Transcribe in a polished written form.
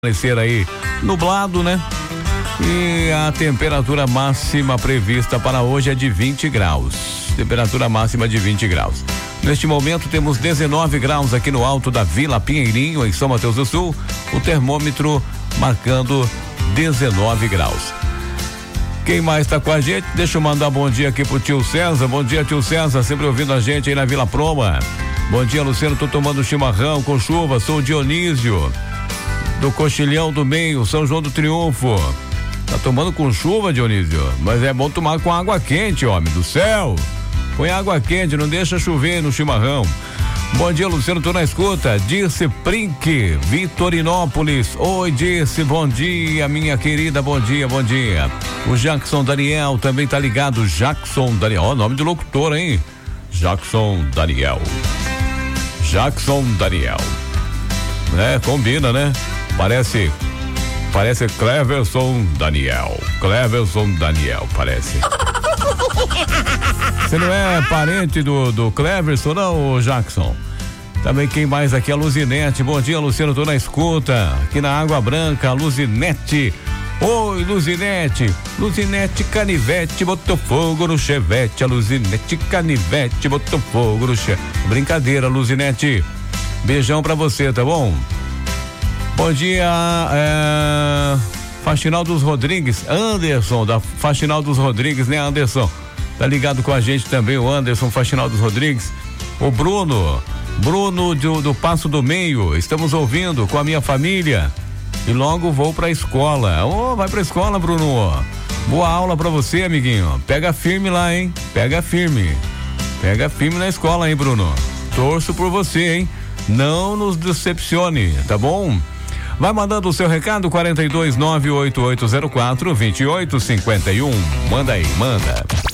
Amanhecer aí nublado, né? E a temperatura máxima prevista para hoje é de 20 graus. Temperatura máxima de 20 graus. Neste momento temos 19 graus aqui no alto da Vila Pinheirinho, em São Mateus do Sul. O termômetro marcando 19 graus. Quem mais está com a gente? Deixa eu mandar bom dia aqui pro tio César. Bom dia, tio César, sempre ouvindo a gente aí na Vila Proma. Bom dia, Luciano, tô tomando chimarrão com chuva, sou o Dionísio do Coxilhão do Meio, São João do Triunfo. Tá tomando com chuva, Dionísio? Mas é bom tomar com água quente, homem do céu. Põe água quente, não deixa chover no chimarrão. Bom dia, Luciano, tô na escuta. Dirce Prink, Vitorinópolis. Oi, Dirce, bom dia, minha querida, bom dia, bom dia. O Jackson Daniel também tá ligado. Jackson Daniel, ó, nome de locutor, hein? Jackson Daniel. Jackson Daniel. É, combina, né? Parece Cleverson Daniel. Cleverson Daniel, parece. Você não é parente do Cleverson, não, Jackson? Também quem mais aqui? A Luzinete. Bom dia, Luciano, tô na escuta. Aqui na Água Branca, a Luzinete. Oi, Luzinete. Luzinete Canivete botou fogo no chevette. A Luzinete Canivete botou fogo no chevette. Brincadeira, Luzinete. Beijão pra você, tá bom? Bom dia, Faxinal dos Rodrigues, Anderson, da Faxinal dos Rodrigues, né, Anderson? Tá ligado com a gente também, o Anderson, Faxinal dos Rodrigues. O Bruno do Passo do Meio, estamos ouvindo com a minha família e logo vou pra escola. Vai pra escola, Bruno. Boa aula pra você, amiguinho. Pega firme lá, hein? Pega firme na escola, hein, Bruno? Torço por você, hein? Não nos decepcione, tá bom? Vai mandando o seu recado, 42 98804 2851. Manda aí, manda.